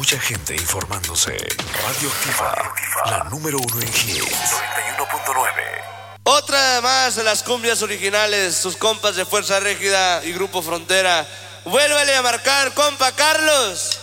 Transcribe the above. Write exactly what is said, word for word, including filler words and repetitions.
mucha gente informándose. Radioactiva, la número uno en hits. noventa y uno punto nueve. Otra más de las cumbias originales, sus compas de Fuerza Régida y Grupo Frontera. Vuélvale a marcar, compa Carlos.